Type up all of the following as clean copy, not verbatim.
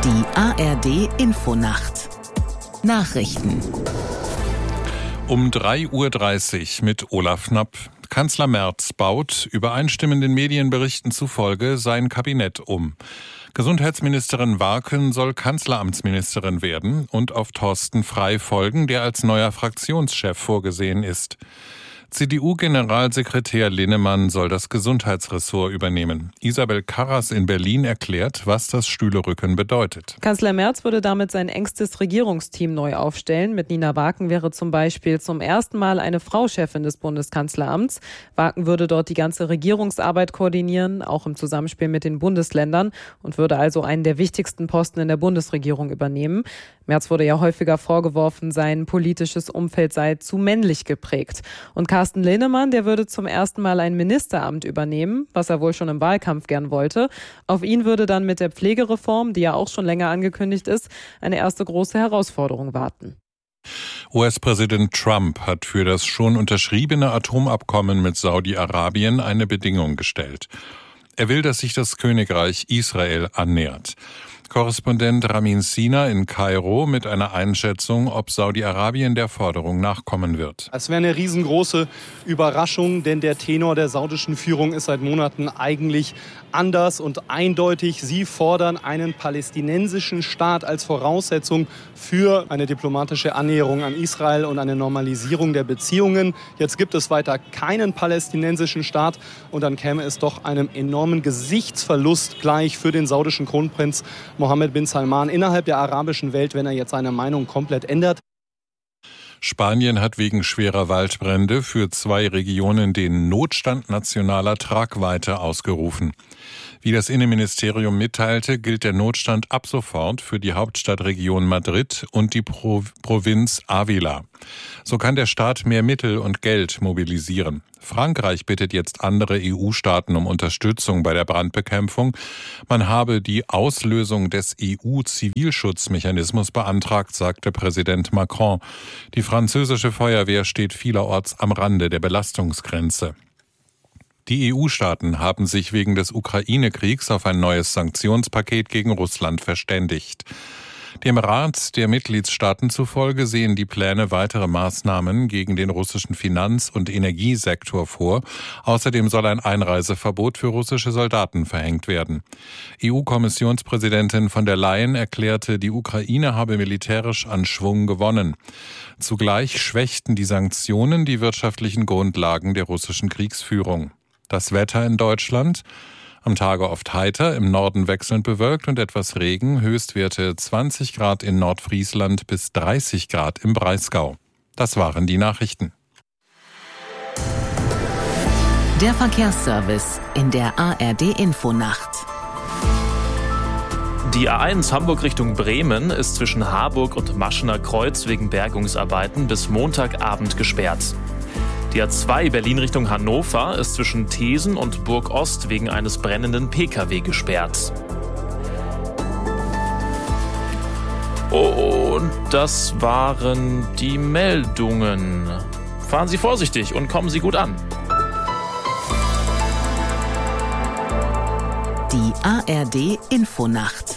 Die ARD-Infonacht. Nachrichten. Um 3:30 Uhr mit Olaf Knapp. Kanzler Merz baut, übereinstimmenden Medienberichten zufolge, sein Kabinett um. Gesundheitsministerin Warken soll Kanzleramtsministerin werden und auf Thorsten Frey folgen, der als neuer Fraktionschef vorgesehen ist. CDU-Generalsekretär Linnemann soll das Gesundheitsressort übernehmen. Isabel Karras in Berlin erklärt, was das Stühlerücken bedeutet. Kanzler Merz würde damit sein engstes Regierungsteam neu aufstellen. Mit Nina Warken wäre zum Beispiel zum ersten Mal eine Frau Chefin des Bundeskanzleramts. Warken würde dort die ganze Regierungsarbeit koordinieren, auch im Zusammenspiel mit den Bundesländern, und würde also einen der wichtigsten Posten in der Bundesregierung übernehmen. Merz wurde ja häufiger vorgeworfen, sein politisches Umfeld sei zu männlich geprägt. Und Carsten Linnemann, der würde zum ersten Mal ein Ministeramt übernehmen, was er wohl schon im Wahlkampf gern wollte. Auf ihn würde dann mit der Pflegereform, die ja auch schon länger angekündigt ist, eine erste große Herausforderung warten. US-Präsident Trump hat für das schon unterschriebene Atomabkommen mit Saudi-Arabien eine Bedingung gestellt. Er will, dass sich das Königreich Israel annähert. Korrespondent Ramin Sina in Kairo mit einer Einschätzung, ob Saudi-Arabien der Forderung nachkommen wird. Es wäre eine riesengroße Überraschung, denn der Tenor der saudischen Führung ist seit Monaten eigentlich anders und eindeutig. Sie fordern einen palästinensischen Staat als Voraussetzung für eine diplomatische Annäherung an Israel und eine Normalisierung der Beziehungen. Jetzt gibt es weiter keinen palästinensischen Staat und dann käme es doch einem enormen Gesichtsverlust gleich für den saudischen Kronprinz Mohammed bin Salman innerhalb der arabischen Welt, wenn er jetzt seine Meinung komplett ändert. Spanien hat wegen schwerer Waldbrände für 2 Regionen den Notstand nationaler Tragweite ausgerufen. Wie das Innenministerium mitteilte, gilt der Notstand ab sofort für die Hauptstadtregion Madrid und die Provinz Ávila. So kann der Staat mehr Mittel und Geld mobilisieren. Frankreich bittet jetzt andere EU-Staaten um Unterstützung bei der Brandbekämpfung. Man habe die Auslösung des EU-Zivilschutzmechanismus beantragt, sagte Präsident Macron. Die französische Feuerwehr steht vielerorts am Rande der Belastungsgrenze. Die EU-Staaten haben sich wegen des Ukraine-Kriegs auf ein neues Sanktionspaket gegen Russland verständigt. Dem Rat der Mitgliedstaaten zufolge sehen die Pläne weitere Maßnahmen gegen den russischen Finanz- und Energiesektor vor. Außerdem soll ein Einreiseverbot für russische Soldaten verhängt werden. EU-Kommissionspräsidentin von der Leyen erklärte, die Ukraine habe militärisch an Schwung gewonnen. Zugleich schwächten die Sanktionen die wirtschaftlichen Grundlagen der russischen Kriegsführung. Das Wetter in Deutschland: am Tage oft heiter, im Norden wechselnd bewölkt und etwas Regen, Höchstwerte 20 Grad in Nordfriesland bis 30 Grad im Breisgau. Das waren die Nachrichten. Der Verkehrsservice in der ARD-Infonacht. Die A1 Hamburg Richtung Bremen ist zwischen Harburg und Maschener Kreuz wegen Bergungsarbeiten bis Montagabend gesperrt. Die A2 Berlin Richtung Hannover ist zwischen Thesen und Burg Ost wegen eines brennenden Pkw gesperrt. Und das waren die Meldungen. Fahren Sie vorsichtig und kommen Sie gut an. Die ARD-Infonacht.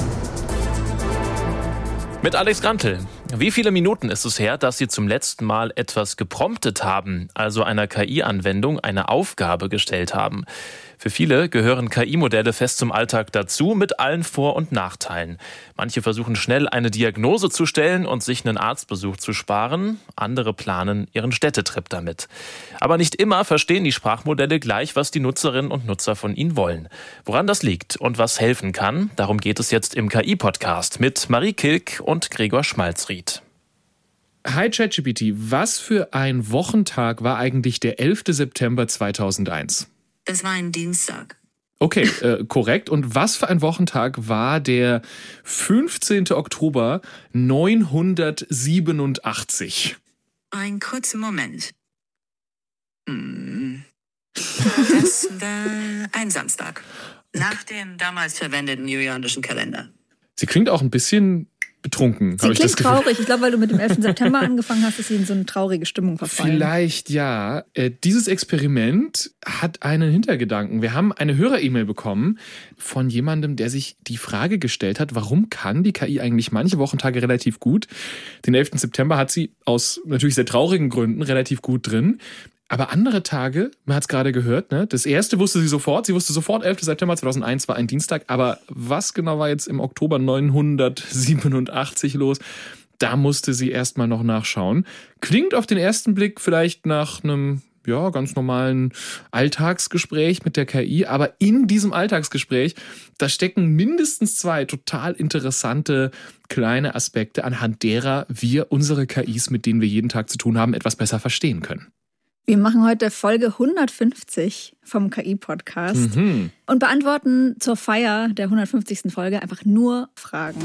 Mit Alex Grantel. Wie viele Minuten ist es her, dass Sie zum letzten Mal etwas gepromptet haben, also einer KI-Anwendung eine Aufgabe gestellt haben? Für viele gehören KI-Modelle fest zum Alltag dazu, mit allen Vor- und Nachteilen. Manche versuchen schnell eine Diagnose zu stellen und sich einen Arztbesuch zu sparen. Andere planen ihren Städtetrip damit. Aber nicht immer verstehen die Sprachmodelle gleich, was die Nutzerinnen und Nutzer von ihnen wollen. Woran das liegt und was helfen kann, darum geht es jetzt im KI-Podcast mit Marie Kilk und Gregor Schmalzried. Hi ChatGPT, was für ein Wochentag war eigentlich der 11. September 2001? Das war ein Dienstag. Okay, korrekt. Und was für ein Wochentag war der 15. Oktober 987? Ein kurzer Moment. Das war ein Samstag. Nach dem damals verwendeten julianischen Kalender. Sie klingt auch ein bisschen betrunken. Sie klingt traurig. Ich glaube, weil du mit dem 11. September angefangen hast, ist sie in so eine traurige Stimmung verfallen. Vielleicht ja. Dieses Experiment hat einen Hintergedanken. Wir haben eine Hörer-E-Mail bekommen von jemandem, der sich die Frage gestellt hat, warum kann die KI eigentlich manche Wochentage relativ gut? Den 11. September hat sie aus natürlich sehr traurigen Gründen relativ gut drin. Aber andere Tage, man hat es gerade gehört, ne? Das erste wusste sie sofort. Sie wusste sofort, 11. September 2001 war ein Dienstag. Aber was genau war jetzt im Oktober 987 los? Da musste sie erstmal noch nachschauen. Klingt auf den ersten Blick vielleicht nach einem ganz normalen Alltagsgespräch mit der KI. Aber in diesem Alltagsgespräch, da stecken mindestens 2 total interessante kleine Aspekte, anhand derer wir unsere KIs, mit denen wir jeden Tag zu tun haben, etwas besser verstehen können. Wir machen heute Folge 150 vom KI-Podcast und beantworten zur Feier der 150. Folge einfach nur Fragen.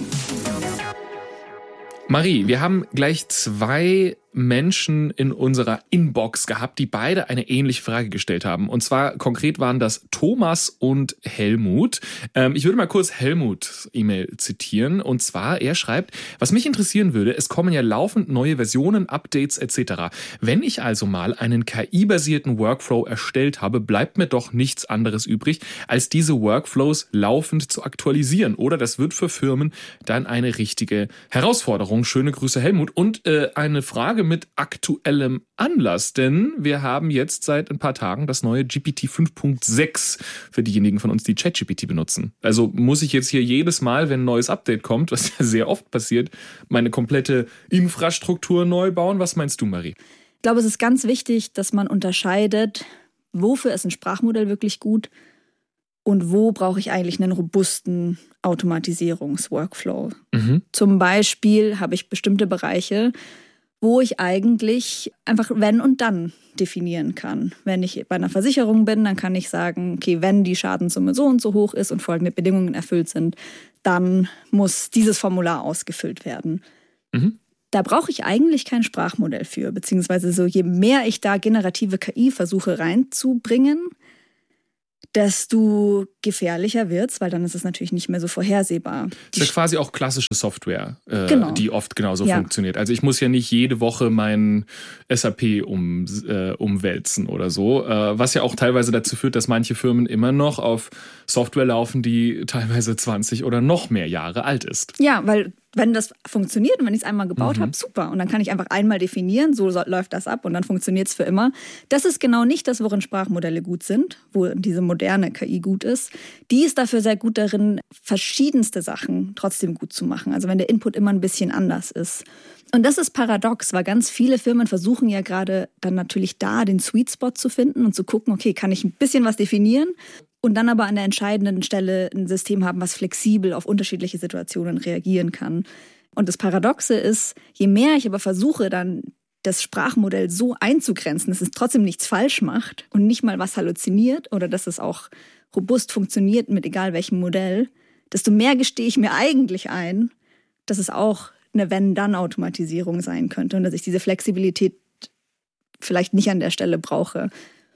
Marie, wir haben gleich 2 Menschen in unserer Inbox gehabt, die beide eine ähnliche Frage gestellt haben. Und zwar konkret waren das Thomas und Helmut. Ich würde mal kurz Helmuts E-Mail zitieren. Und zwar, er schreibt, was mich interessieren würde, es kommen ja laufend neue Versionen, Updates etc. Wenn ich also mal einen KI-basierten Workflow erstellt habe, bleibt mir doch nichts anderes übrig, als diese Workflows laufend zu aktualisieren. Oder das wird für Firmen dann eine richtige Herausforderung. Schöne Grüße, Helmut. Und eine Frage mit aktuellem Anlass, denn wir haben jetzt seit ein paar Tagen das neue GPT 5.6 für diejenigen von uns, die ChatGPT benutzen. Also muss ich jetzt hier jedes Mal, wenn ein neues Update kommt, was ja sehr oft passiert, meine komplette Infrastruktur neu bauen? Was meinst du, Marie? Ich glaube, es ist ganz wichtig, dass man unterscheidet, wofür ist ein Sprachmodell wirklich gut und wo brauche ich eigentlich einen robusten Automatisierungsworkflow. Zum Beispiel habe ich bestimmte Bereiche, wo ich eigentlich einfach wenn und dann definieren kann. Wenn ich bei einer Versicherung bin, dann kann ich sagen, okay, wenn die Schadenssumme so und so hoch ist und folgende Bedingungen erfüllt sind, dann muss dieses Formular ausgefüllt werden. Da brauche ich eigentlich kein Sprachmodell für, beziehungsweise so je mehr ich da generative KI versuche reinzubringen, desto gefährlicher wird's, weil dann ist es natürlich nicht mehr so vorhersehbar. Das ist ja quasi auch klassische Software, genau, die oft genauso funktioniert. Also ich muss ja nicht jede Woche mein SAP umwälzen oder so, was ja auch teilweise dazu führt, dass manche Firmen immer noch auf Software laufen, die teilweise 20 oder noch mehr Jahre alt ist. Ja, weil wenn das funktioniert und wenn ich es einmal gebaut habe, super. Und dann kann ich einfach einmal definieren, so läuft das ab und dann funktioniert es für immer. Das ist genau nicht das, worin Sprachmodelle gut sind, wo diese moderne KI gut ist. Die ist dafür sehr gut darin, verschiedenste Sachen trotzdem gut zu machen. Also wenn der Input immer ein bisschen anders ist. Und das ist paradox, weil ganz viele Firmen versuchen ja gerade dann natürlich da den Sweet Spot zu finden und zu gucken, okay, kann ich ein bisschen was definieren? Und dann aber an der entscheidenden Stelle ein System haben, was flexibel auf unterschiedliche Situationen reagieren kann. Und das Paradoxe ist, je mehr ich aber versuche, dann das Sprachmodell so einzugrenzen, dass es trotzdem nichts falsch macht und nicht mal was halluziniert oder dass es auch robust funktioniert mit egal welchem Modell, desto mehr gestehe ich mir eigentlich ein, dass es auch eine Wenn-Dann-Automatisierung sein könnte und dass ich diese Flexibilität vielleicht nicht an der Stelle brauche.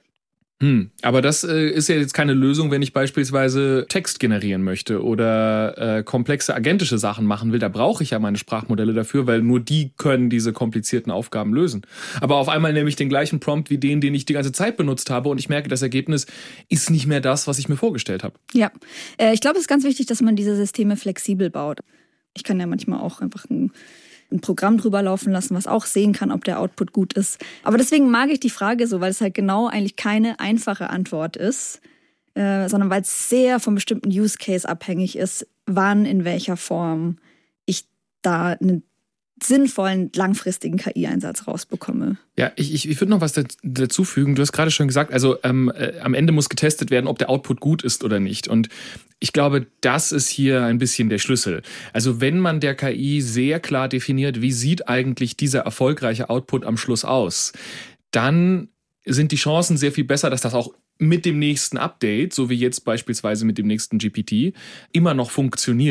Aber das ist ja jetzt keine Lösung, wenn ich beispielsweise Text generieren möchte oder komplexe agentische Sachen machen will. Da brauche ich ja meine Sprachmodelle dafür, weil nur die können diese komplizierten Aufgaben lösen. Aber auf einmal nehme ich den gleichen Prompt wie den ich die ganze Zeit benutzt habe und ich merke, das Ergebnis ist nicht mehr das, was ich mir vorgestellt habe. Ja, ich glaube, es ist ganz wichtig, dass man diese Systeme flexibel baut. Ich kann ja manchmal auch einfach ein Programm drüber laufen lassen, was auch sehen kann, ob der Output gut ist. Aber deswegen mag ich die Frage so, weil es halt genau eigentlich keine einfache Antwort ist, sondern weil es sehr vom bestimmten Use Case abhängig ist, wann, in welcher Form ich da einen sinnvollen, langfristigen KI-Einsatz rausbekomme. Ja, ich würde noch was dazu fügen. Du hast gerade schon gesagt, also am Ende muss getestet werden, ob der Output gut ist oder nicht. Und ich glaube, das ist hier ein bisschen der Schlüssel. Also wenn man der KI sehr klar definiert, wie sieht eigentlich dieser erfolgreiche Output am Schluss aus, dann sind die Chancen sehr viel besser, dass das auch mit dem nächsten Update, so wie jetzt beispielsweise mit dem nächsten GPT, immer noch funktioniert.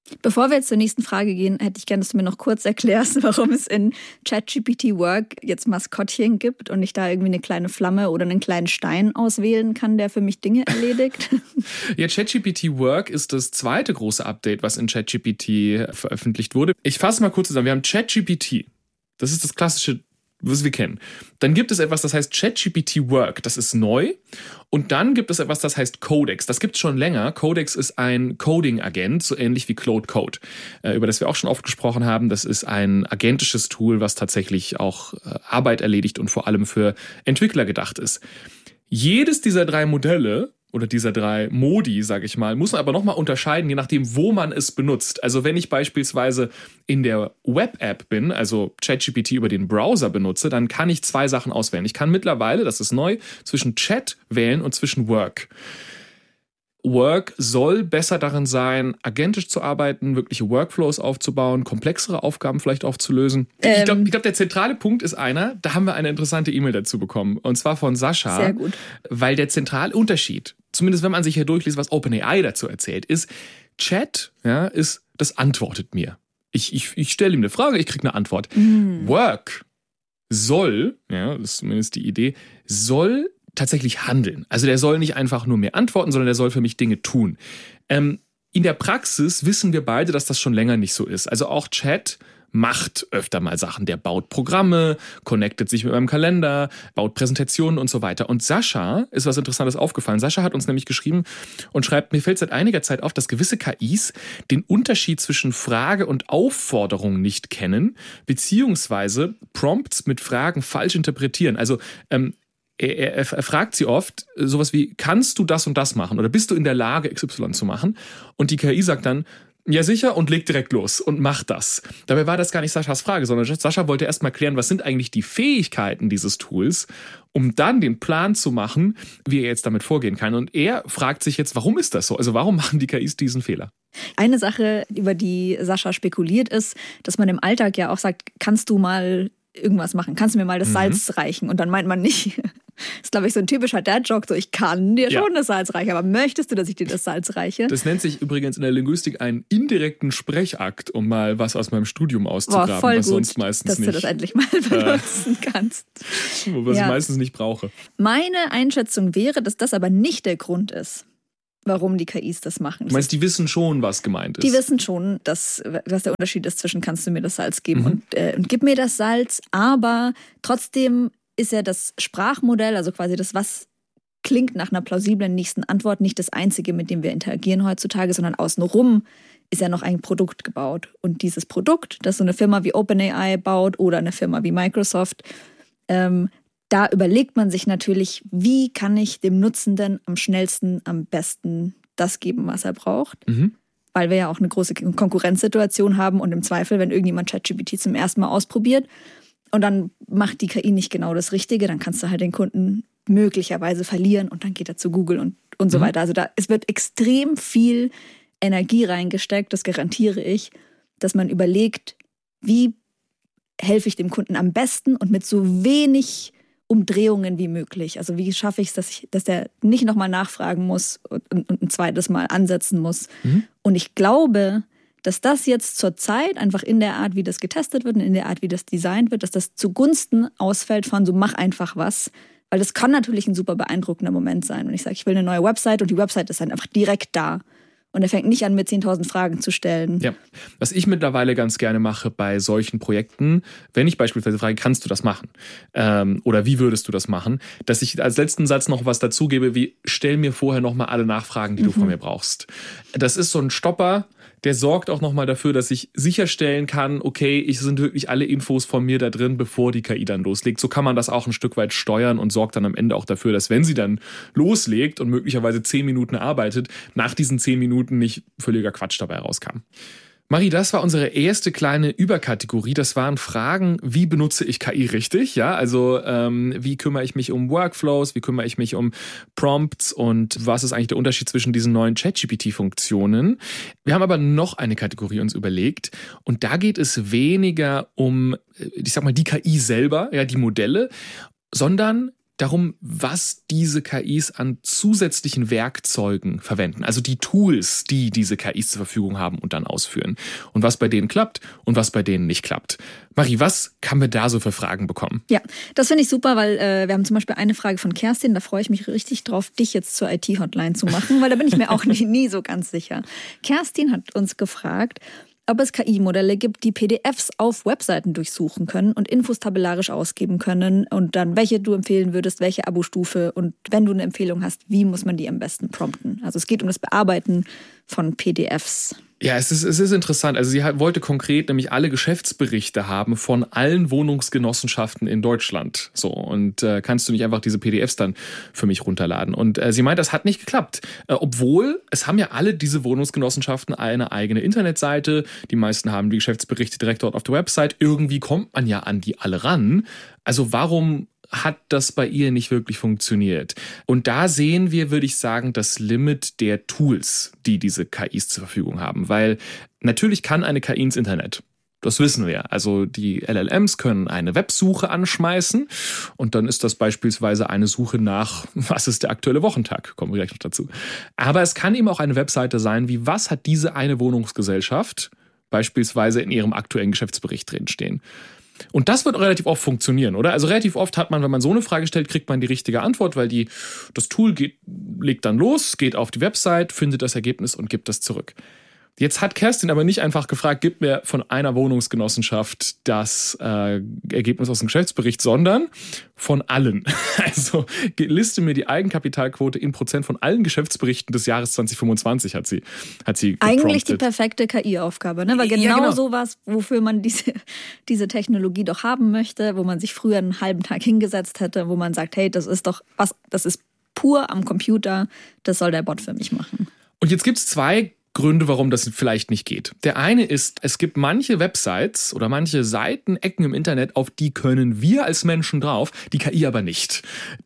Bevor wir jetzt zur nächsten Frage gehen, hätte ich gerne, dass du mir noch kurz erklärst, warum es in ChatGPT Work jetzt Maskottchen gibt und ich da irgendwie eine kleine Flamme oder einen kleinen Stein auswählen kann, der für mich Dinge erledigt. Ja, ChatGPT Work ist das zweite große Update, was in ChatGPT veröffentlicht wurde. Ich fasse mal kurz zusammen. Wir haben ChatGPT. Das ist das klassische, was wir kennen. Dann gibt es etwas, das heißt ChatGPT Work. Das ist neu. Und dann gibt es etwas, das heißt Codex. Das gibt es schon länger. Codex ist ein Coding-Agent, so ähnlich wie Claude Code, über das wir auch schon oft gesprochen haben. Das ist ein agentisches Tool, was tatsächlich auch Arbeit erledigt und vor allem für Entwickler gedacht ist. Jedes dieser 3 Modelle oder dieser 3 Modi, sage ich mal, muss man aber nochmal unterscheiden, je nachdem, wo man es benutzt. Also wenn ich beispielsweise in der Web-App bin, also ChatGPT über den Browser benutze, dann kann ich 2 Sachen auswählen. Ich kann mittlerweile, das ist neu, zwischen Chat wählen und zwischen Work. Work soll besser darin sein, agentisch zu arbeiten, wirkliche Workflows aufzubauen, komplexere Aufgaben vielleicht aufzulösen. Ich glaube, der zentrale Punkt ist einer, da haben wir eine interessante E-Mail dazu bekommen. Und zwar von Sascha. Sehr gut. Weil der zentrale Unterschied, zumindest wenn man sich hier durchliest, was OpenAI dazu erzählt, ist, Chat, ja, ist, das antwortet mir. Ich stelle ihm eine Frage, ich kriege eine Antwort. Work soll, ja, das ist zumindest die Idee, soll tatsächlich handeln. Also der soll nicht einfach nur mir antworten, sondern der soll für mich Dinge tun. In der Praxis wissen wir beide, dass das schon länger nicht so ist. Also auch Chat macht öfter mal Sachen. Der baut Programme, connectet sich mit meinem Kalender, baut Präsentationen und so weiter. Und Sascha ist was Interessantes aufgefallen. Sascha hat uns nämlich geschrieben und schreibt, mir fällt seit einiger Zeit auf, dass gewisse KIs den Unterschied zwischen Frage und Aufforderung nicht kennen, beziehungsweise Prompts mit Fragen falsch interpretieren. Also er fragt sie oft sowas wie, kannst du das und das machen? Oder bist du in der Lage, XY zu machen? Und die KI sagt dann, ja sicher, und legt direkt los und macht das. Dabei war das gar nicht Saschas Frage, sondern Sascha wollte erst mal klären, was sind eigentlich die Fähigkeiten dieses Tools, um dann den Plan zu machen, wie er jetzt damit vorgehen kann. Und er fragt sich jetzt, warum ist das so? Also warum machen die KIs diesen Fehler? Eine Sache, über die Sascha spekuliert, ist, dass man im Alltag ja auch sagt, kannst du mal irgendwas machen? Kannst du mir mal das Salz reichen? Und dann meint man nicht, das ist, glaube ich, so ein typischer Dad-Joke, so ich kann dir schon das Salz reichen, aber möchtest du, dass ich dir das Salz reiche? Das nennt sich übrigens in der Linguistik einen indirekten Sprechakt, um mal was aus meinem Studium auszugraben, voll was gut, sonst meistens nicht. dass du das endlich mal benutzen kannst. Was ich meistens nicht brauche. Meine Einschätzung wäre, dass das aber nicht der Grund ist, warum die KIs das machen. Du meinst, die wissen schon, was gemeint ist? Die wissen schon, was der Unterschied ist zwischen kannst du mir das Salz geben und gib mir das Salz, aber trotzdem ist ja das Sprachmodell, also quasi das, was klingt nach einer plausiblen nächsten Antwort, nicht das einzige, mit dem wir interagieren heutzutage, sondern außenrum ist ja noch ein Produkt gebaut. Und dieses Produkt, das so eine Firma wie OpenAI baut oder eine Firma wie Microsoft, da überlegt man sich natürlich, wie kann ich dem Nutzenden am schnellsten, am besten das geben, was er braucht. Weil wir ja auch eine große Konkurrenzsituation haben und im Zweifel, wenn irgendjemand ChatGPT zum ersten Mal ausprobiert und dann macht die KI nicht genau das Richtige, dann kannst du halt den Kunden möglicherweise verlieren und dann geht er zu Google und so weiter. Also es wird extrem viel Energie reingesteckt, das garantiere ich, dass man überlegt, wie helfe ich dem Kunden am besten und mit so wenig Umdrehungen wie möglich. Also wie schaffe ich es, dass der nicht nochmal nachfragen muss und ein zweites Mal ansetzen muss. Und ich glaube, dass das jetzt zur Zeit einfach in der Art, wie das getestet wird und in der Art, wie das designt wird, dass das zugunsten ausfällt von so mach einfach was. Weil das kann natürlich ein super beeindruckender Moment sein. Und ich sage, ich will eine neue Website und die Website ist dann einfach direkt da. Und er fängt nicht an, mir 10.000 Fragen zu stellen. Ja, was ich mittlerweile ganz gerne mache bei solchen Projekten, wenn ich beispielsweise frage, kannst du das machen? Oder wie würdest du das machen? Dass ich als letzten Satz noch was dazugebe, wie stell mir vorher nochmal alle Nachfragen, die du von mir brauchst. Das ist so ein Stopper, der sorgt auch nochmal dafür, dass ich sicherstellen kann, okay, es sind wirklich alle Infos von mir da drin, bevor die KI dann loslegt. So kann man das auch ein Stück weit steuern und sorgt dann am Ende auch dafür, dass wenn sie dann loslegt und möglicherweise 10 Minuten arbeitet, nach diesen 10 Minuten nicht völliger Quatsch dabei rauskam. Marie, das war unsere erste kleine Überkategorie. Das waren Fragen, wie benutze ich KI richtig? Ja, also wie kümmere ich mich um Workflows, wie kümmere ich mich um Prompts und was ist eigentlich der Unterschied zwischen diesen neuen ChatGPT-Funktionen? Wir haben aber noch eine Kategorie uns überlegt und da geht es weniger um, ich sag mal, die KI selber, ja, die Modelle, sondern darum, was diese KIs an zusätzlichen Werkzeugen verwenden. Also die Tools, die diese KIs zur Verfügung haben und dann ausführen. Und was bei denen klappt und was bei denen nicht klappt. Marie, was haben wir da so für Fragen bekommen? Ja, das finde ich super, weil wir haben zum Beispiel eine Frage von Kerstin, da freue ich mich richtig drauf, dich jetzt zur IT-Hotline zu machen, weil da bin ich mir auch nie so ganz sicher. Kerstin hat uns gefragt, ob es KI-Modelle gibt, die PDFs auf Webseiten durchsuchen können und Infos tabellarisch ausgeben können und dann, welche du empfehlen würdest, welche Abo-Stufe und wenn du eine Empfehlung hast, wie muss man die am besten prompten? Also es geht um das Bearbeiten von PDFs. Ja, es ist interessant. Also sie wollte konkret nämlich alle Geschäftsberichte haben von allen Wohnungsgenossenschaften in Deutschland. So, und kannst du nicht einfach diese PDFs dann für mich runterladen? Und sie meint, das hat nicht geklappt. Obwohl, es haben ja alle diese Wohnungsgenossenschaften eine eigene Internetseite. Die meisten haben die Geschäftsberichte direkt dort auf der Website. Irgendwie kommt man ja an die alle ran. Also warum hat das bei ihr nicht wirklich funktioniert? Und da sehen wir, würde ich sagen, das Limit der Tools, die diese KIs zur Verfügung haben. Weil natürlich kann eine KI ins Internet. Das wissen wir. Also die LLMs können eine Websuche anschmeißen und dann ist das beispielsweise eine Suche nach, was ist der aktuelle Wochentag? Kommen wir gleich noch dazu. Aber es kann eben auch eine Webseite sein, wie was hat diese eine Wohnungsgesellschaft beispielsweise in ihrem aktuellen Geschäftsbericht drinstehen. Und das wird relativ oft funktionieren, oder? Also relativ oft hat man, wenn man so eine Frage stellt, kriegt man die richtige Antwort, weil das Tool legt dann los, geht auf die Website, findet das Ergebnis und gibt das zurück. Jetzt hat Kerstin aber nicht einfach gefragt, gib mir von einer Wohnungsgenossenschaft das Ergebnis aus dem Geschäftsbericht, sondern von allen. Also liste mir die Eigenkapitalquote in Prozent von allen Geschäftsberichten des Jahres 2025, hat sie gepromptet. Eigentlich die perfekte KI-Aufgabe, ne? Weil genau sowas, wofür man diese Technologie doch haben möchte, wo man sich früher einen halben Tag hingesetzt hätte, wo man sagt, hey, das ist pur am Computer, das soll der Bot für mich machen. Und jetzt gibt es zwei Gründe, warum das vielleicht nicht geht. Der eine ist, es gibt manche Websites oder manche Seitenecken im Internet, auf die können wir als Menschen drauf, die KI aber nicht.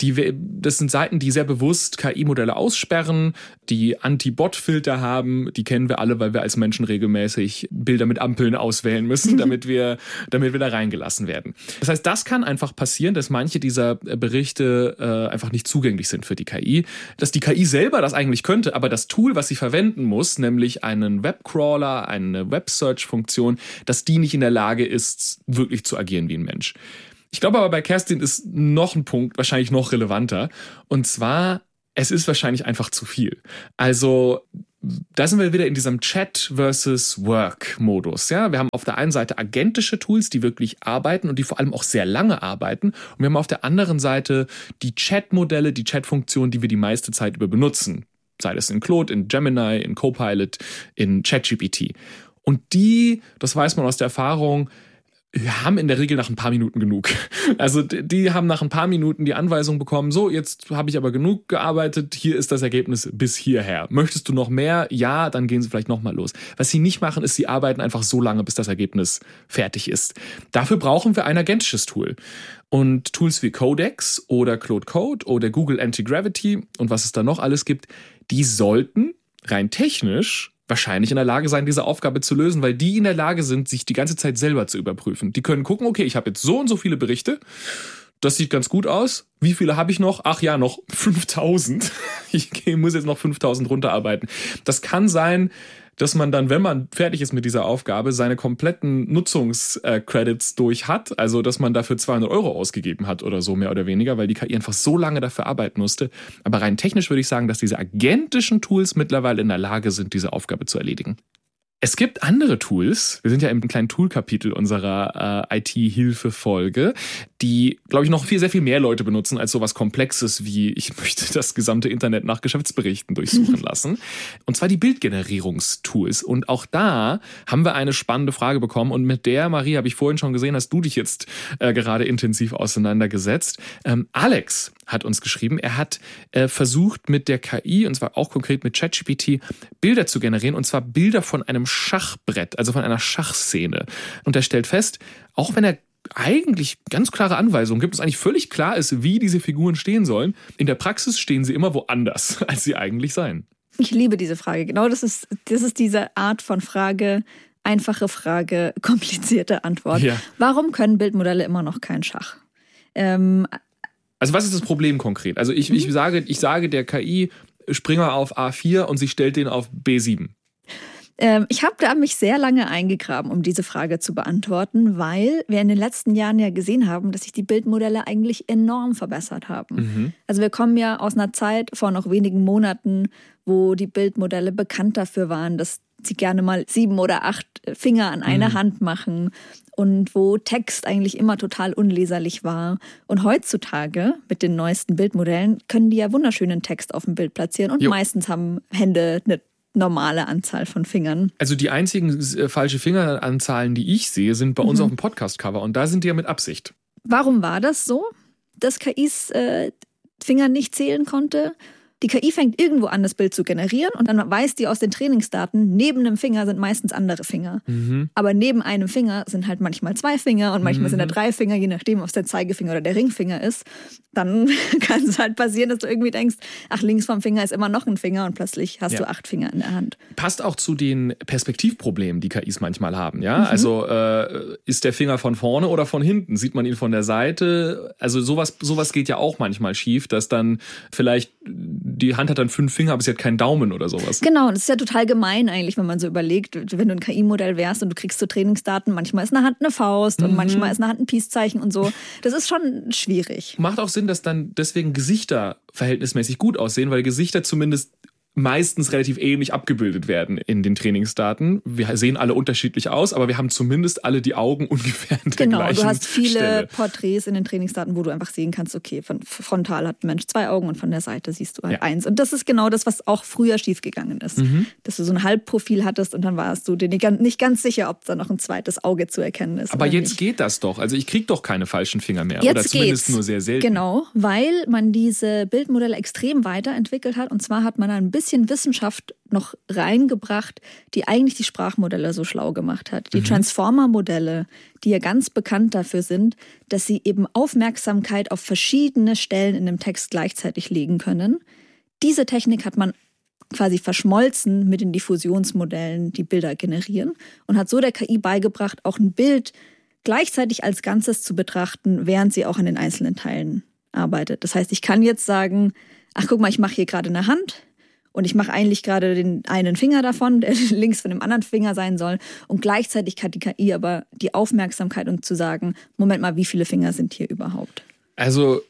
Das sind Seiten, die sehr bewusst KI-Modelle aussperren, die Anti-Bot-Filter haben, die kennen wir alle, weil wir als Menschen regelmäßig Bilder mit Ampeln auswählen müssen, damit wir da reingelassen werden. Das heißt, das kann einfach passieren, dass manche dieser Berichte einfach nicht zugänglich sind für die KI. Dass die KI selber das eigentlich könnte, aber das Tool, was sie verwenden muss, nämlich einen Webcrawler, eine Web-Search-Funktion, dass die nicht in der Lage ist, wirklich zu agieren wie ein Mensch. Ich glaube aber bei Kerstin ist noch ein Punkt wahrscheinlich noch relevanter. Und zwar, es ist wahrscheinlich einfach zu viel. Also da sind wir wieder in diesem Chat versus Work-Modus. Ja? Wir haben auf der einen Seite agentische Tools, die wirklich arbeiten und die vor allem auch sehr lange arbeiten. Und wir haben auf der anderen Seite die Chat-Modelle, die Chat-Funktionen, die wir die meiste Zeit über benutzen. Sei das in Claude, in Gemini, in Copilot, in ChatGPT. Und das weiß man aus der Erfahrung, haben in der Regel nach ein paar Minuten genug. Also die haben nach ein paar Minuten die Anweisung bekommen, so, jetzt habe ich aber genug gearbeitet, hier ist das Ergebnis bis hierher. Möchtest du noch mehr? Ja, dann gehen sie vielleicht nochmal los. Was sie nicht machen, ist, sie arbeiten einfach so lange, bis das Ergebnis fertig ist. Dafür brauchen wir ein agentisches Tool. Und Tools wie Codex oder Claude Code oder Google Anti-Gravity und was es da noch alles gibt, die sollten rein technisch wahrscheinlich in der Lage sein, diese Aufgabe zu lösen, weil die in der Lage sind, sich die ganze Zeit selber zu überprüfen. Die können gucken, okay, ich habe jetzt so und so viele Berichte, das sieht ganz gut aus. Wie viele habe ich noch? Ach ja, noch 5000. Ich muss jetzt noch 5000 runterarbeiten. Das kann sein, dass man dann, wenn man fertig ist mit dieser Aufgabe, seine kompletten Nutzungscredits durch hat. Also, dass man dafür 200 € ausgegeben hat oder so, mehr oder weniger, weil die KI einfach so lange dafür arbeiten musste. Aber rein technisch würde ich sagen, dass diese agentischen Tools mittlerweile in der Lage sind, diese Aufgabe zu erledigen. Es gibt andere Tools, wir sind ja im kleinen Tool-Kapitel unserer IT-Hilfe-Folge, die, glaube ich, noch sehr viel mehr Leute benutzen als sowas Komplexes wie, ich möchte das gesamte Internet nach Geschäftsberichten durchsuchen lassen. Und zwar die Bildgenerierungstools. Und auch da haben wir eine spannende Frage bekommen. Und mit der, Marie, habe ich vorhin schon gesehen, hast du dich jetzt gerade intensiv auseinandergesetzt. Alex hat uns geschrieben, er hat versucht mit der KI, und zwar auch konkret mit ChatGPT, Bilder zu generieren. Und zwar Bilder von einem Schachbrett, also von einer Schachszene. Und er stellt fest, auch wenn er eigentlich ganz klare Anweisungen gibt, es eigentlich völlig klar ist, wie diese Figuren stehen sollen, in der Praxis stehen sie immer woanders, als sie eigentlich seien. Ich liebe diese Frage. Genau das ist diese Art von Frage, einfache Frage, komplizierte Antwort. Ja. Warum können Bildmodelle immer noch kein Schach? Also was ist das Problem konkret? Also ich sage der KI, Springer auf A4 und sie stellt den auf B7. Ich habe da mich sehr lange eingegraben, um diese Frage zu beantworten, weil wir in den letzten Jahren ja gesehen haben, dass sich die Bildmodelle eigentlich enorm verbessert haben. Also wir kommen ja aus einer Zeit vor noch wenigen Monaten, wo die Bildmodelle bekannt dafür waren, dass sie gerne mal 7 oder 8 Finger an einer Hand machen und wo Text eigentlich immer total unleserlich war. Und heutzutage mit den neuesten Bildmodellen können die ja wunderschönen Text auf dem Bild platzieren und meistens haben Hände eine normale Anzahl von Fingern. Also die einzigen falsche Fingeranzahlen, die ich sehe, sind bei uns auf dem Podcast-Cover und da sind die ja mit Absicht. Warum war das so, dass KIs Finger nicht zählen konnte? Die KI fängt irgendwo an, das Bild zu generieren und dann weiß die aus den Trainingsdaten, neben einem Finger sind meistens andere Finger. Aber neben einem Finger sind halt manchmal 2 Finger und manchmal sind da 3 Finger, je nachdem, ob es der Zeigefinger oder der Ringfinger ist. Dann kann es halt passieren, dass du irgendwie denkst, ach, links vom Finger ist immer noch ein Finger und plötzlich hast du 8 Finger in der Hand. Passt auch zu den Perspektivproblemen, die KIs manchmal haben. Ja? Also ist der Finger von vorne oder von hinten? Sieht man ihn von der Seite? Also sowas geht ja auch manchmal schief, dass dann vielleicht die Hand hat dann 5 Finger, aber sie hat keinen Daumen oder sowas. Genau, und das ist ja total gemein eigentlich, wenn man so überlegt, wenn du ein KI-Modell wärst und du kriegst so Trainingsdaten, manchmal ist eine Hand eine Faust und manchmal ist eine Hand ein Peace-Zeichen und so. Das ist schon schwierig. Macht auch Sinn, dass dann deswegen Gesichter verhältnismäßig gut aussehen, weil Gesichter zumindest meistens relativ ähnlich abgebildet werden in den Trainingsdaten. Wir sehen alle unterschiedlich aus, aber wir haben zumindest alle die Augen ungefähr an der gleichen Stelle. Genau, du hast viele Porträts in den Trainingsdaten, wo du einfach sehen kannst, okay, von frontal hat ein Mensch 2 Augen und von der Seite siehst du halt 1. Und das ist genau das, was auch früher schiefgegangen ist. Dass du so ein Halbprofil hattest und dann warst du dir nicht ganz sicher, ob da noch ein zweites Auge zu erkennen ist. Aber jetzt geht das doch. Also ich kriege doch keine falschen Finger mehr. Jetzt oder zumindest geht's. Nur sehr selten. Genau, weil man diese Bildmodelle extrem weiterentwickelt hat. Und zwar hat man ein bisschen Wissenschaft noch reingebracht, die eigentlich die Sprachmodelle so schlau gemacht hat. Die Transformer-Modelle, die ja ganz bekannt dafür sind, dass sie eben Aufmerksamkeit auf verschiedene Stellen in dem Text gleichzeitig legen können. Diese Technik hat man quasi verschmolzen mit den Diffusionsmodellen, die Bilder generieren und hat so der KI beigebracht, auch ein Bild gleichzeitig als Ganzes zu betrachten, während sie auch an den einzelnen Teilen arbeitet. Das heißt, ich kann jetzt sagen, ach guck mal, ich mache hier gerade eine Hand und ich mache eigentlich gerade den einen Finger davon, der links von dem anderen Finger sein soll. Und gleichzeitig hat die KI aber die Aufmerksamkeit, um zu sagen, Moment mal, wie viele Finger sind hier überhaupt? Also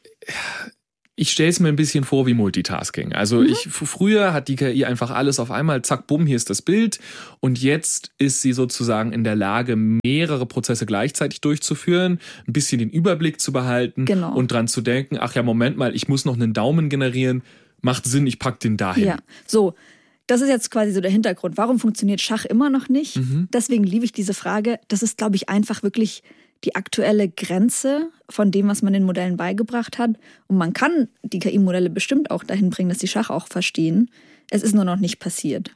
ich stelle es mir ein bisschen vor wie Multitasking. Also früher hat die KI einfach alles auf einmal, zack, bumm, hier ist das Bild. Und jetzt ist sie sozusagen in der Lage, mehrere Prozesse gleichzeitig durchzuführen, ein bisschen den Überblick zu behalten und dran zu denken, ach ja, Moment mal, ich muss noch einen Daumen generieren. Macht Sinn, ich pack den dahin. Ja, so. Das ist jetzt quasi so der Hintergrund. Warum funktioniert Schach immer noch nicht? Deswegen liebe ich diese Frage. Das ist, glaube ich, einfach wirklich die aktuelle Grenze von dem, was man den Modellen beigebracht hat. Und man kann die KI-Modelle bestimmt auch dahin bringen, dass sie Schach auch verstehen. Es ist nur noch nicht passiert.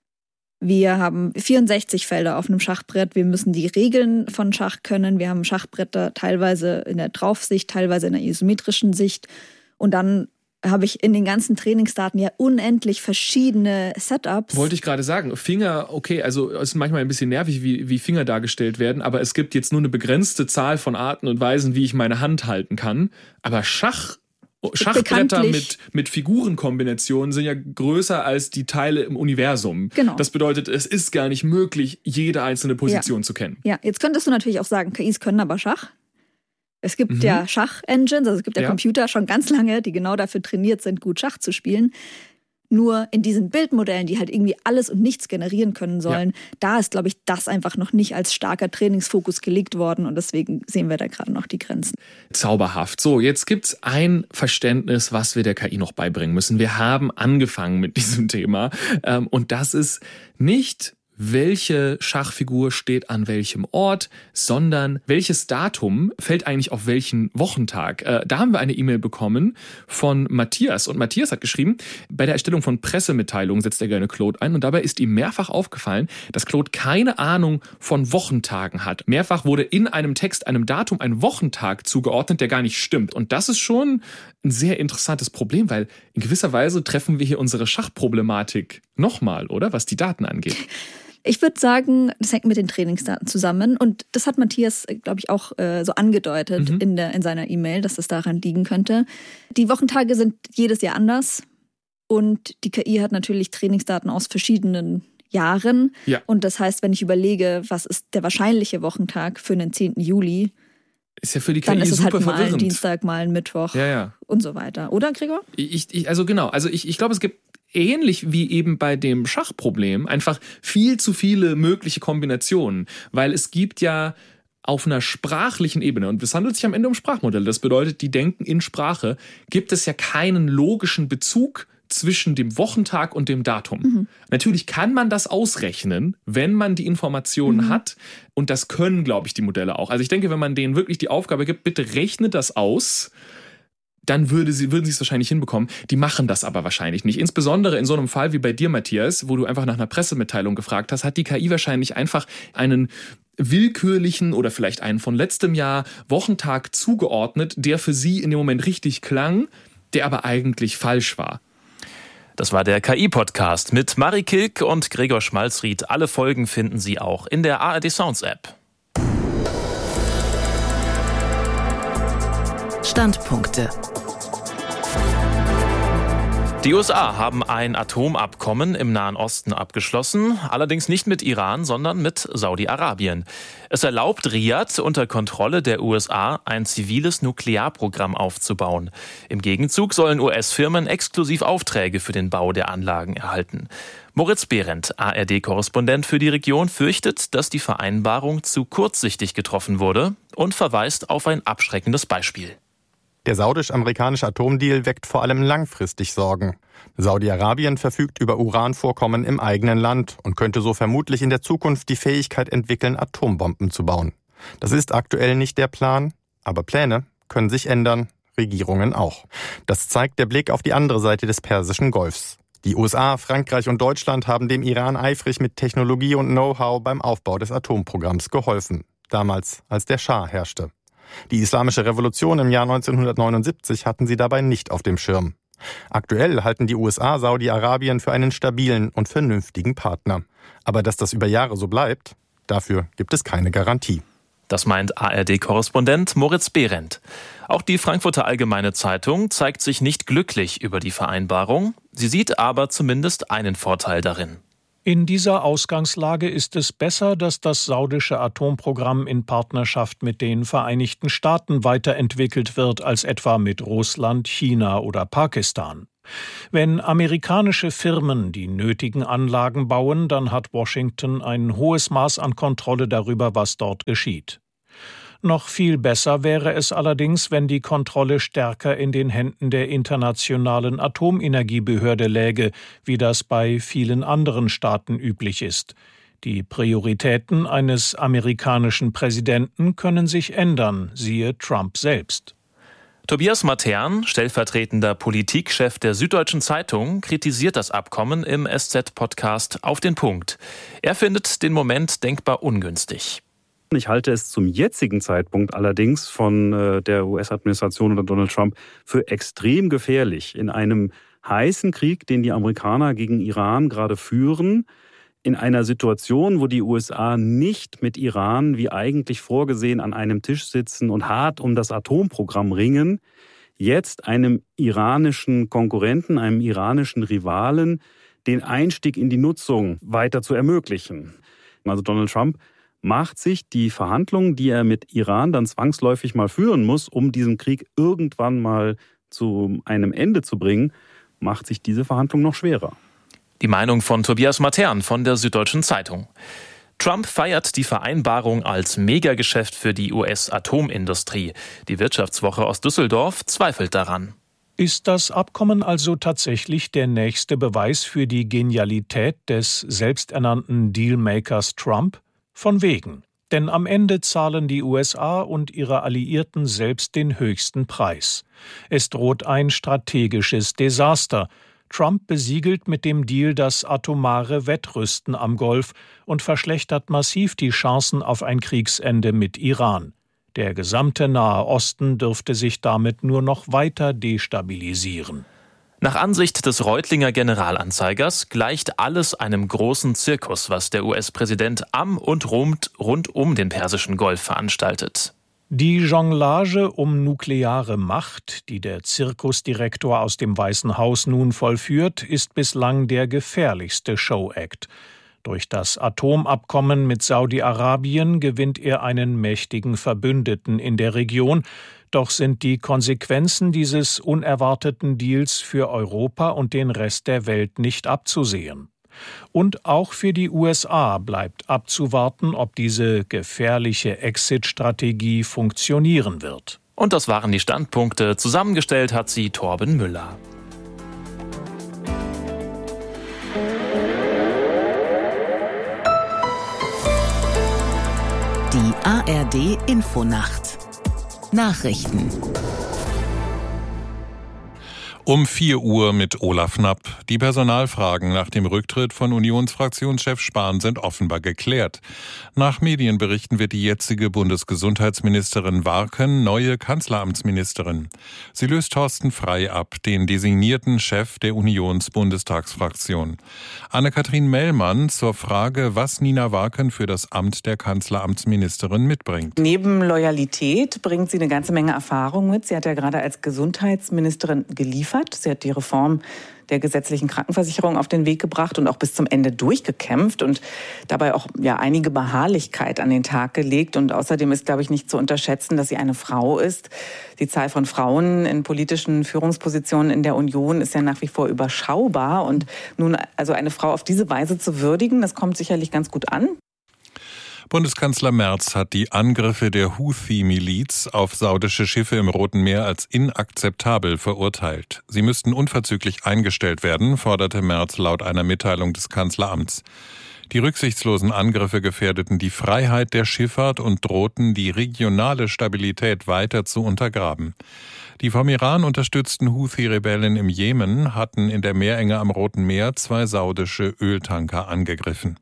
Wir haben 64 Felder auf einem Schachbrett. Wir müssen die Regeln von Schach können. Wir haben Schachbretter teilweise in der Draufsicht, teilweise in der isometrischen Sicht. Und dann habe ich in den ganzen Trainingsdaten ja unendlich verschiedene Setups. Wollte ich gerade sagen, Finger, okay, also es ist manchmal ein bisschen nervig, wie Finger dargestellt werden, aber es gibt jetzt nur eine begrenzte Zahl von Arten und Weisen, wie ich meine Hand halten kann. Aber Schachbretter mit Figurenkombinationen sind ja größer als die Teile im Universum. Genau. Das bedeutet, es ist gar nicht möglich, jede einzelne Position zu kennen. Ja, jetzt könntest du natürlich auch sagen, KIs können aber Schach. Es gibt ja Schach-Engines, also es gibt ja Computer schon ganz lange, die genau dafür trainiert sind, gut Schach zu spielen. Nur in diesen Bildmodellen, die halt irgendwie alles und nichts generieren können sollen, da ist, glaube ich, das einfach noch nicht als starker Trainingsfokus gelegt worden und deswegen sehen wir da gerade noch die Grenzen. Zauberhaft. So, jetzt gibt's ein Verständnis, was wir der KI noch beibringen müssen. Wir haben angefangen mit diesem Thema und das ist nicht, welche Schachfigur steht an welchem Ort, sondern welches Datum fällt eigentlich auf welchen Wochentag. Da haben wir eine E-Mail bekommen von Matthias. Und Matthias hat geschrieben, bei der Erstellung von Pressemitteilungen setzt er gerne Claude ein. Und dabei ist ihm mehrfach aufgefallen, dass Claude keine Ahnung von Wochentagen hat. Mehrfach wurde in einem Text einem Datum ein Wochentag zugeordnet, der gar nicht stimmt. Und das ist schon ein sehr interessantes Problem, weil in gewisser Weise treffen wir hier unsere Schachproblematik nochmal, oder? Was die Daten angeht. Ich würde sagen, das hängt mit den Trainingsdaten zusammen. Und das hat Matthias, glaube ich, auch so angedeutet in seiner E-Mail, dass das daran liegen könnte. Die Wochentage sind jedes Jahr anders. Und die KI hat natürlich Trainingsdaten aus verschiedenen Jahren. Ja. Und das heißt, wenn ich überlege, was ist der wahrscheinliche Wochentag für den 10. Juli, ist ja für die KI dann ist es super halt mal verwirrend. ein Dienstag, mal ein Mittwoch und so weiter. Oder, Gregor? Ich glaube, es gibt ähnlich wie eben bei dem Schachproblem einfach viel zu viele mögliche Kombinationen, weil es gibt ja auf einer sprachlichen Ebene, und es handelt sich am Ende um Sprachmodelle, das bedeutet, die denken in Sprache, gibt es ja keinen logischen Bezug zwischen dem Wochentag und dem Datum. Natürlich kann man das ausrechnen, wenn man die Informationen hat, und das können, glaube ich, die Modelle auch. Also ich denke, wenn man denen wirklich die Aufgabe gibt, bitte rechnet das aus, dann würden sie es wahrscheinlich hinbekommen. Die machen das aber wahrscheinlich nicht. Insbesondere in so einem Fall wie bei dir, Matthias, wo du einfach nach einer Pressemitteilung gefragt hast, hat die KI wahrscheinlich einfach einen willkürlichen oder vielleicht einen von letztem Jahr Wochentag zugeordnet, der für sie in dem Moment richtig klang, der aber eigentlich falsch war. Das war der KI-Podcast mit Marie Kilk und Gregor Schmalzried. Alle Folgen finden Sie auch in der ARD Sounds App. Standpunkte. Die USA haben ein Atomabkommen im Nahen Osten abgeschlossen, allerdings nicht mit Iran, sondern mit Saudi-Arabien. Es erlaubt Riyadh unter Kontrolle der USA ein ziviles Nuklearprogramm aufzubauen. Im Gegenzug sollen US-Firmen exklusiv Aufträge für den Bau der Anlagen erhalten. Moritz Behrendt, ARD-Korrespondent für die Region, fürchtet, dass die Vereinbarung zu kurzsichtig getroffen wurde und verweist auf ein abschreckendes Beispiel. Der saudisch-amerikanische Atomdeal weckt vor allem langfristig Sorgen. Saudi-Arabien verfügt über Uranvorkommen im eigenen Land und könnte so vermutlich in der Zukunft die Fähigkeit entwickeln, Atombomben zu bauen. Das ist aktuell nicht der Plan, aber Pläne können sich ändern, Regierungen auch. Das zeigt der Blick auf die andere Seite des Persischen Golfs. Die USA, Frankreich und Deutschland haben dem Iran eifrig mit Technologie und Know-how beim Aufbau des Atomprogramms geholfen. Damals, als der Schah herrschte. Die Islamische Revolution im Jahr 1979 hatten sie dabei nicht auf dem Schirm. Aktuell halten die USA Saudi-Arabien für einen stabilen und vernünftigen Partner. Aber dass das über Jahre so bleibt, dafür gibt es keine Garantie. Das meint ARD-Korrespondent Moritz Behrendt. Auch die Frankfurter Allgemeine Zeitung zeigt sich nicht glücklich über die Vereinbarung. Sie sieht aber zumindest einen Vorteil darin. In dieser Ausgangslage ist es besser, dass das saudische Atomprogramm in Partnerschaft mit den Vereinigten Staaten weiterentwickelt wird als etwa mit Russland, China oder Pakistan. Wenn amerikanische Firmen die nötigen Anlagen bauen, dann hat Washington ein hohes Maß an Kontrolle darüber, was dort geschieht. Noch viel besser wäre es allerdings, wenn die Kontrolle stärker in den Händen der Internationalen Atomenergiebehörde läge, wie das bei vielen anderen Staaten üblich ist. Die Prioritäten eines amerikanischen Präsidenten können sich ändern, siehe Trump selbst. Tobias Matern, stellvertretender Politikchef der Süddeutschen Zeitung, kritisiert das Abkommen im SZ-Podcast Auf den Punkt. Er findet den Moment denkbar ungünstig. Ich halte es zum jetzigen Zeitpunkt allerdings von der US-Administration oder Donald Trump für extrem gefährlich. In einem heißen Krieg, den die Amerikaner gegen Iran gerade führen, in einer Situation, wo die USA nicht mit Iran, wie eigentlich vorgesehen, an einem Tisch sitzen und hart um das Atomprogramm ringen, jetzt einem iranischen Konkurrenten, einem iranischen Rivalen, den Einstieg in die Nutzung weiter zu ermöglichen. Also Donald Trump macht sich die Verhandlungen, die er mit Iran dann zwangsläufig mal führen muss, um diesen Krieg irgendwann mal zu einem Ende zu bringen, macht sich diese Verhandlung noch schwerer. Die Meinung von Tobias Matern von der Süddeutschen Zeitung. Trump feiert die Vereinbarung als Megageschäft für die US-Atomindustrie. Die Wirtschaftswoche aus Düsseldorf zweifelt daran. Ist das Abkommen also tatsächlich der nächste Beweis für die Genialität des selbsternannten Dealmakers Trump? Von wegen. Denn am Ende zahlen die USA und ihre Alliierten selbst den höchsten Preis. Es droht ein strategisches Desaster. Trump besiegelt mit dem Deal das atomare Wettrüsten am Golf und verschlechtert massiv die Chancen auf ein Kriegsende mit Iran. Der gesamte Nahe Osten dürfte sich damit nur noch weiter destabilisieren. Nach Ansicht des Reutlinger Generalanzeigers gleicht alles einem großen Zirkus, was der US-Präsident am und rund um den Persischen Golf veranstaltet. Die Jonglage um nukleare Macht, die der Zirkusdirektor aus dem Weißen Haus nun vollführt, ist bislang der gefährlichste Show-Act. Durch das Atomabkommen mit Saudi-Arabien gewinnt er einen mächtigen Verbündeten in der Region. Doch sind die Konsequenzen dieses unerwarteten Deals für Europa und den Rest der Welt nicht abzusehen. Und auch für die USA bleibt abzuwarten, ob diese gefährliche Exit-Strategie funktionieren wird. Und das waren die Standpunkte. Zusammengestellt hat sie Torben Müller. Die ARD-Infonacht. Nachrichten. Um 4 Uhr mit Olaf Knapp. Die Personalfragen nach dem Rücktritt von Unionsfraktionschef Spahn sind offenbar geklärt. Nach Medienberichten wird die jetzige Bundesgesundheitsministerin Warken neue Kanzleramtsministerin. Sie löst Thorsten Frey ab, den designierten Chef der Unionsbundestagsfraktion. Anne-Kathrin Mellmann zur Frage, was Nina Warken für das Amt der Kanzleramtsministerin mitbringt. Neben Loyalität bringt sie eine ganze Menge Erfahrung mit. Sie hat ja gerade als Gesundheitsministerin geliefert. Sie hat die Reform der gesetzlichen Krankenversicherung auf den Weg gebracht und auch bis zum Ende durchgekämpft und dabei auch einige Beharrlichkeit an den Tag gelegt. Und außerdem ist, glaube ich, nicht zu unterschätzen, dass sie eine Frau ist. Die Zahl von Frauen in politischen Führungspositionen in der Union ist ja nach wie vor überschaubar. Und nun also eine Frau auf diese Weise zu würdigen, das kommt sicherlich ganz gut an. Bundeskanzler Merz hat die Angriffe der Houthi-Miliz auf saudische Schiffe im Roten Meer als inakzeptabel verurteilt. Sie müssten unverzüglich eingestellt werden, forderte Merz laut einer Mitteilung des Kanzleramts. Die rücksichtslosen Angriffe gefährdeten die Freiheit der Schifffahrt und drohten, die regionale Stabilität weiter zu untergraben. Die vom Iran unterstützten Houthi-Rebellen im Jemen hatten in der Meerenge am Roten Meer 2 saudische Öltanker angegriffen.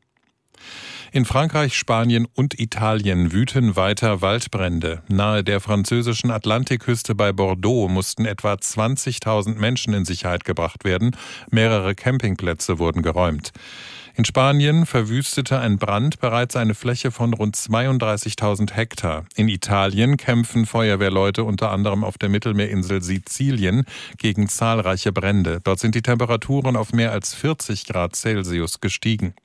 In Frankreich, Spanien und Italien wüten weiter Waldbrände. Nahe der französischen Atlantikküste bei Bordeaux mussten etwa 20.000 Menschen in Sicherheit gebracht werden. Mehrere Campingplätze wurden geräumt. In Spanien verwüstete ein Brand bereits eine Fläche von rund 32.000 Hektar. In Italien kämpfen Feuerwehrleute unter anderem auf der Mittelmeerinsel Sizilien gegen zahlreiche Brände. Dort sind die Temperaturen auf mehr als 40 Grad Celsius gestiegen.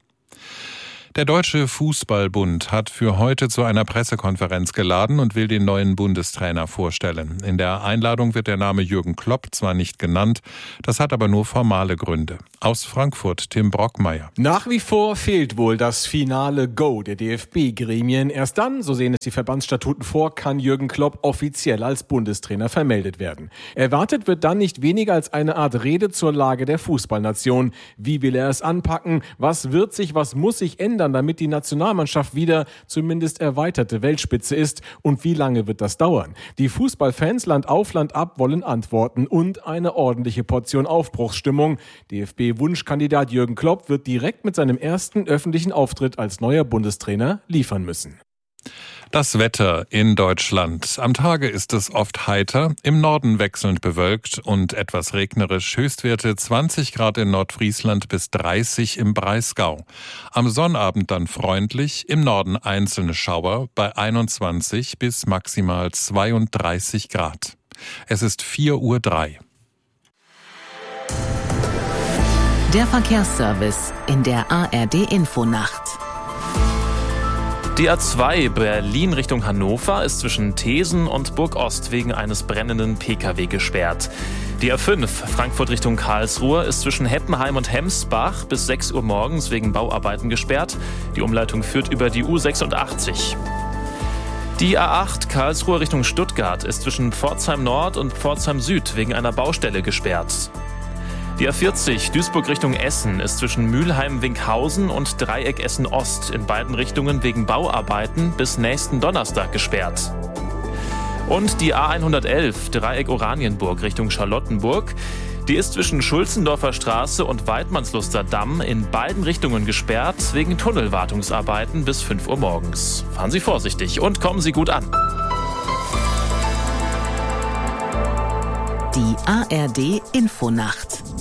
Der Deutsche Fußballbund hat für heute zu einer Pressekonferenz geladen und will den neuen Bundestrainer vorstellen. In der Einladung wird der Name Jürgen Klopp zwar nicht genannt, das hat aber nur formale Gründe. Aus Frankfurt Tim Brockmeier. Nach wie vor fehlt wohl das finale Go der DFB-Gremien. Erst dann, so sehen es die Verbandsstatuten vor, kann Jürgen Klopp offiziell als Bundestrainer vermeldet werden. Erwartet wird dann nicht weniger als eine Art Rede zur Lage der Fußballnation. Wie will er es anpacken? Was wird sich, was muss sich ändern, damit die Nationalmannschaft wieder zumindest erweiterte Weltspitze ist? Und wie lange wird das dauern? Die Fußballfans Land auf, Land ab wollen Antworten und eine ordentliche Portion Aufbruchsstimmung. DFB-Wunschkandidat Jürgen Klopp wird direkt mit seinem ersten öffentlichen Auftritt als neuer Bundestrainer liefern müssen. Das Wetter in Deutschland. Am Tage ist es oft heiter, im Norden wechselnd bewölkt und etwas regnerisch. Höchstwerte 20 Grad in Nordfriesland bis 30 im Breisgau. Am Sonnabend dann freundlich, im Norden einzelne Schauer bei 21 bis maximal 32 Grad. Es ist 4:03 Uhr. Der Verkehrsservice in der ARD-Infonacht. Die A2 Berlin Richtung Hannover ist zwischen Thesen und Burgost wegen eines brennenden Pkw gesperrt. Die A5 Frankfurt Richtung Karlsruhe ist zwischen Heppenheim und Hemsbach bis 6 Uhr morgens wegen Bauarbeiten gesperrt. Die Umleitung führt über die U86. Die A8 Karlsruhe Richtung Stuttgart ist zwischen Pforzheim Nord und Pforzheim Süd wegen einer Baustelle gesperrt. Die A40 Duisburg Richtung Essen ist zwischen Mülheim-Winkhausen und Dreieck Essen-Ost in beiden Richtungen wegen Bauarbeiten bis nächsten Donnerstag gesperrt. Und die A111 Dreieck Oranienburg Richtung Charlottenburg, die ist zwischen Schulzendorfer Straße und Weidmannsluster Damm in beiden Richtungen gesperrt wegen Tunnelwartungsarbeiten bis 5 Uhr morgens. Fahren Sie vorsichtig und kommen Sie gut an. Die ARD-Infonacht.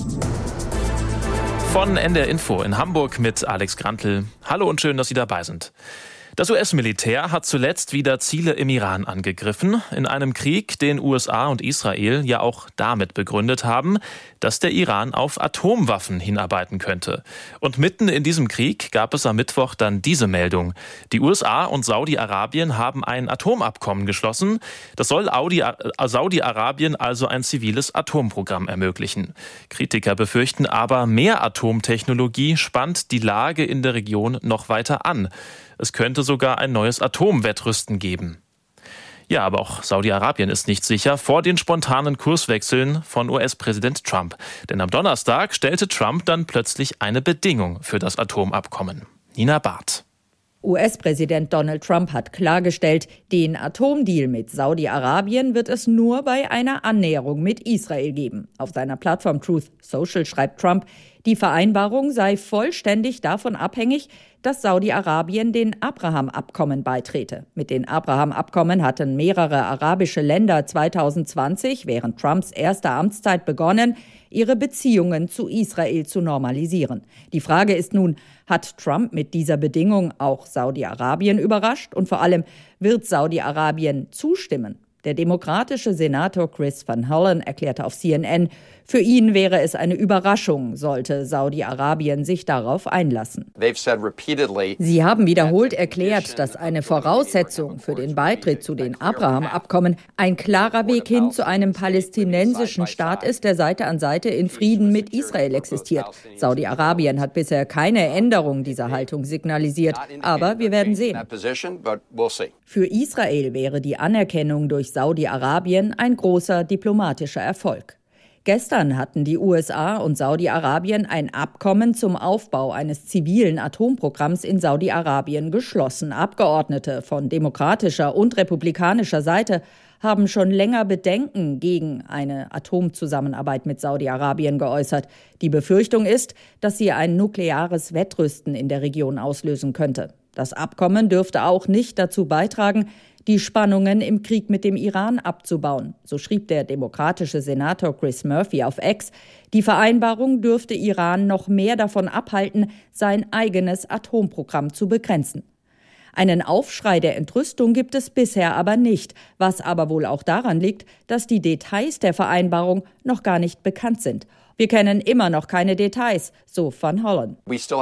Von NDR Info in Hamburg mit Alex Grantl. Hallo und schön, dass Sie dabei sind. Das US-Militär hat zuletzt wieder Ziele im Iran angegriffen, in einem Krieg, den USA und Israel ja auch damit begründet haben, dass der Iran auf Atomwaffen hinarbeiten könnte. Und mitten in diesem Krieg gab es am Mittwoch dann diese Meldung. Die USA und Saudi-Arabien haben ein Atomabkommen geschlossen. Das soll Saudi-Arabien also ein ziviles Atomprogramm ermöglichen. Kritiker befürchten aber, mehr Atomtechnologie spannt die Lage in der Region noch weiter an. Es könnte sogar ein neues Atomwettrüsten geben. Ja, aber auch Saudi-Arabien ist nicht sicher vor den spontanen Kurswechseln von US-Präsident Trump. Denn am Donnerstag stellte Trump dann plötzlich eine Bedingung für das Atomabkommen. Nina Barth. US-Präsident Donald Trump hat klargestellt, den Atomdeal mit Saudi-Arabien wird es nur bei einer Annäherung mit Israel geben. Auf seiner Plattform Truth Social schreibt Trump, die Vereinbarung sei vollständig davon abhängig, dass Saudi-Arabien den Abraham-Abkommen beitrete. Mit den Abraham-Abkommen hatten mehrere arabische Länder 2020, während Trumps erster Amtszeit, begonnen, ihre Beziehungen zu Israel zu normalisieren. Die Frage ist nun, hat Trump mit dieser Bedingung auch Saudi-Arabien überrascht? Und vor allem, wird Saudi-Arabien zustimmen? Der demokratische Senator Chris Van Hollen erklärte auf CNN, für ihn wäre es eine Überraschung, sollte Saudi-Arabien sich darauf einlassen. Sie haben wiederholt erklärt, dass eine Voraussetzung für den Beitritt zu den Abraham-Abkommen ein klarer Weg hin zu einem palästinensischen Staat ist, der Seite an Seite in Frieden mit Israel existiert. Saudi-Arabien hat bisher keine Änderung dieser Haltung signalisiert, aber wir werden sehen. Für Israel wäre die Anerkennung durch Saudi-Arabien ein großer diplomatischer Erfolg. Gestern hatten die USA und Saudi-Arabien ein Abkommen zum Aufbau eines zivilen Atomprogramms in Saudi-Arabien geschlossen. Abgeordnete von demokratischer und republikanischer Seite haben schon länger Bedenken gegen eine Atomzusammenarbeit mit Saudi-Arabien geäußert. Die Befürchtung ist, dass sie ein nukleares Wettrüsten in der Region auslösen könnte. Das Abkommen dürfte auch nicht dazu beitragen, die Spannungen im Krieg mit dem Iran abzubauen. So schrieb der demokratische Senator Chris Murphy auf X. Die Vereinbarung dürfte Iran noch mehr davon abhalten, sein eigenes Atomprogramm zu begrenzen. Einen Aufschrei der Entrüstung gibt es bisher aber nicht, was aber wohl auch daran liegt, dass die Details der Vereinbarung noch gar nicht bekannt sind. Wir kennen immer noch keine Details, so Van Hollen.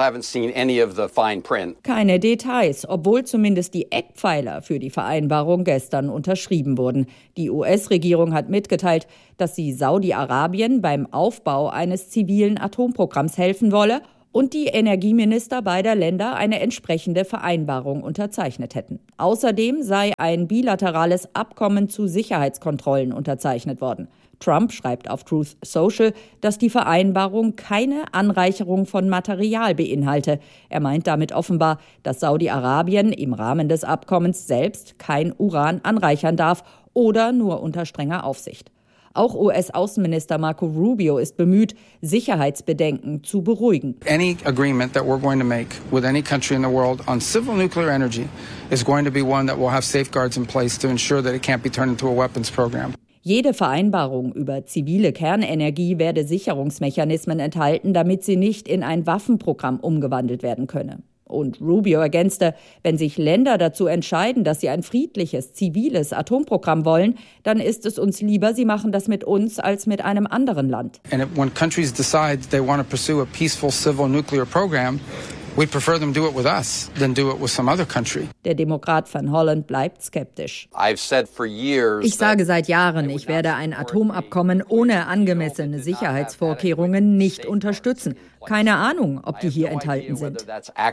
Keine Details, obwohl zumindest die Eckpfeiler für die Vereinbarung gestern unterschrieben wurden. Die US-Regierung hat mitgeteilt, dass sie Saudi-Arabien beim Aufbau eines zivilen Atomprogramms helfen wolle und die Energieminister beider Länder eine entsprechende Vereinbarung unterzeichnet hätten. Außerdem sei ein bilaterales Abkommen zu Sicherheitskontrollen unterzeichnet worden. Trump schreibt auf Truth Social, dass die Vereinbarung keine Anreicherung von Material beinhalte. Er meint damit offenbar, dass Saudi-Arabien im Rahmen des Abkommens selbst kein Uran anreichern darf oder nur unter strenger Aufsicht. Auch US-Außenminister Marco Rubio ist bemüht, Sicherheitsbedenken zu beruhigen. Any agreement that we're going to make with any country in the world on civil nuclear energy is going to be one that will have safeguards in place to ensure that it can't be turned into a weapons program. Jede Vereinbarung über zivile Kernenergie werde Sicherungsmechanismen enthalten, damit sie nicht in ein Waffenprogramm umgewandelt werden könne. Und Rubio ergänzte, wenn sich Länder dazu entscheiden, dass sie ein friedliches, ziviles Atomprogramm wollen, dann ist es uns lieber, sie machen das mit uns als mit einem anderen Land. And when countries decide they want to pursue a peaceful civil nuclear program, we'd prefer them do it with us than do it with some other country. Der Demokrat Van Hollen bleibt skeptisch. Ich sage seit Jahren, ich werde ein Atomabkommen ohne angemessene Sicherheitsvorkehrungen nicht unterstützen. Keine Ahnung, ob die hier enthalten sind.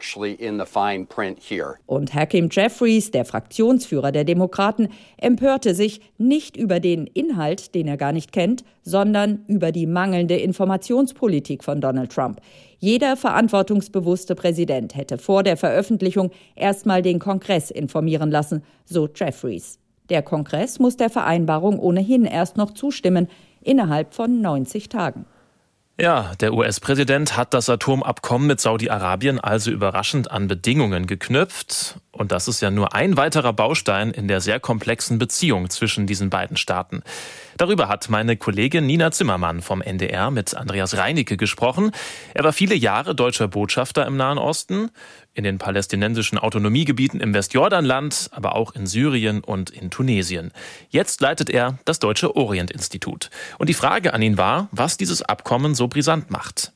Und Hakeem Jeffries, der Fraktionsführer der Demokraten, empörte sich nicht über den Inhalt, den er gar nicht kennt, sondern über die mangelnde Informationspolitik von Donald Trump. Jeder verantwortungsbewusste Präsident hätte vor der Veröffentlichung erstmal den Kongress informieren lassen, so Jeffries. Der Kongress muss der Vereinbarung ohnehin erst noch zustimmen, innerhalb von 90 Tagen. Ja, der US-Präsident hat das Atomabkommen mit Saudi-Arabien also überraschend an Bedingungen geknüpft. Und das ist ja nur ein weiterer Baustein in der sehr komplexen Beziehung zwischen diesen beiden Staaten. Darüber hat meine Kollegin Nina Zimmermann vom NDR mit Andreas Reinicke gesprochen. Er war viele Jahre deutscher Botschafter im Nahen Osten, in den palästinensischen Autonomiegebieten im Westjordanland, aber auch in Syrien und in Tunesien. Jetzt leitet er das Deutsche Orient-Institut. Und die Frage an ihn war, was dieses Abkommen so brisant macht.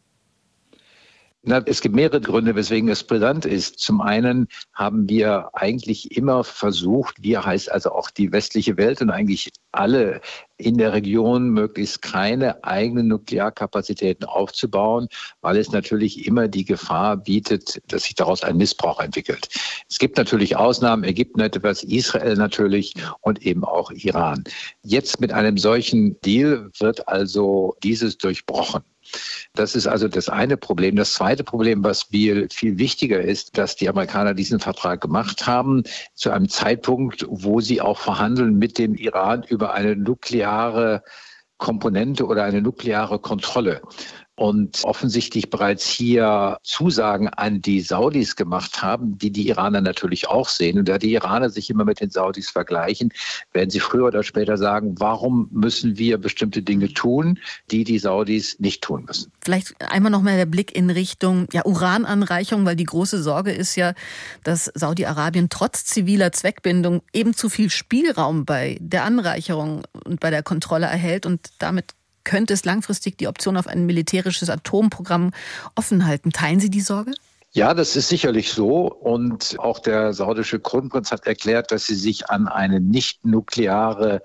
Es gibt mehrere Gründe, weswegen es brisant ist. Zum einen haben wir eigentlich immer versucht, wir heißt also auch die westliche Welt und eigentlich alle in der Region möglichst keine eigenen Nuklearkapazitäten aufzubauen, weil es natürlich immer die Gefahr bietet, dass sich daraus ein Missbrauch entwickelt. Es gibt natürlich Ausnahmen, Ägypten etwas, Israel natürlich und eben auch Iran. Jetzt mit einem solchen Deal wird also dieses durchbrochen. Das ist also das eine Problem. Das zweite Problem, was viel wichtiger ist, dass die Amerikaner diesen Vertrag gemacht haben, zu einem Zeitpunkt, wo sie auch verhandeln mit dem Iran über eine nukleare Komponente oder eine nukleare Kontrolle. Und offensichtlich bereits hier Zusagen an die Saudis gemacht haben, die Iraner natürlich auch sehen. Und da die Iraner sich immer mit den Saudis vergleichen, werden sie früher oder später sagen, warum müssen wir bestimmte Dinge tun, die Saudis nicht tun müssen. Vielleicht einmal noch mal der Blick in Richtung Urananreichung, weil die große Sorge ist ja, dass Saudi-Arabien trotz ziviler Zweckbindung eben zu viel Spielraum bei der Anreicherung und bei der Kontrolle erhält und damit könnte es langfristig die Option auf ein militärisches Atomprogramm offen halten. Teilen Sie die Sorge? Ja, das ist sicherlich so. Und auch der saudische Kronprinz hat erklärt, dass sie sich an eine nicht-nukleare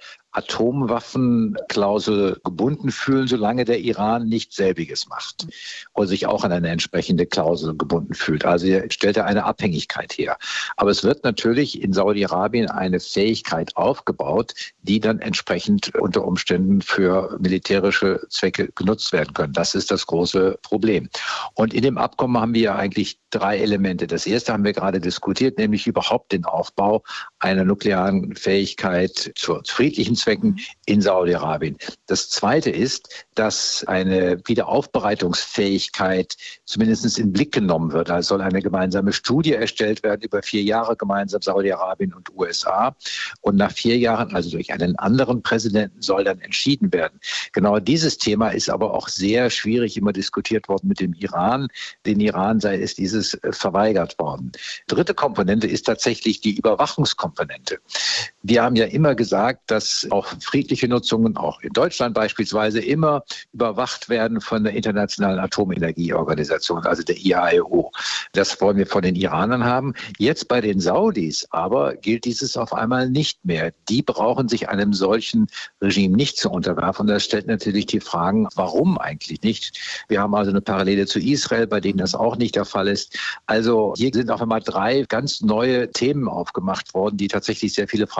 Atomwaffenklausel gebunden fühlen, solange der Iran nicht selbiges macht oder sich auch an eine entsprechende Klausel gebunden fühlt. Also er stellt eine Abhängigkeit her. Aber es wird natürlich in Saudi-Arabien eine Fähigkeit aufgebaut, die dann entsprechend unter Umständen für militärische Zwecke genutzt werden können. Das ist das große Problem. Und in dem Abkommen haben wir eigentlich 3 Elemente. Das erste haben wir gerade diskutiert, nämlich überhaupt den Aufbau einer nuklearen Fähigkeit zu friedlichen Zwecken in Saudi-Arabien. Das zweite ist, dass eine Wiederaufbereitungsfähigkeit zumindest in den Blick genommen wird. Da soll eine gemeinsame Studie erstellt werden, über 4 Jahre gemeinsam Saudi-Arabien und USA. Und nach 4 Jahren, also durch einen anderen Präsidenten, soll dann entschieden werden. Genau dieses Thema ist aber auch sehr schwierig immer diskutiert worden mit dem Iran. Den Iran ist dieses verweigert worden. Dritte Komponente ist tatsächlich die Überwachungskomponente. Wir haben ja immer gesagt, dass auch friedliche Nutzungen, auch in Deutschland beispielsweise, immer überwacht werden von der Internationalen Atomenergieorganisation, also der IAEO. Das wollen wir von den Iranern haben. Jetzt bei den Saudis aber gilt dieses auf einmal nicht mehr. Die brauchen sich einem solchen Regime nicht zu unterwerfen. Und das stellt natürlich die Fragen, warum eigentlich nicht? Wir haben also eine Parallele zu Israel, bei denen das auch nicht der Fall ist. Also hier sind auf einmal 3 ganz neue Themen aufgemacht worden, die tatsächlich sehr viele Fragen